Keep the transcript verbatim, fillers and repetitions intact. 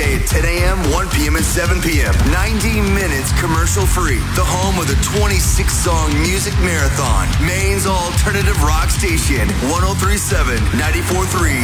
weekday at ten a.m., one p.m., and seven p.m. ninety minutes commercial free. The home of the twenty-six song music marathon. Maine's alternative rock station. one oh three point seven, ninety-four point three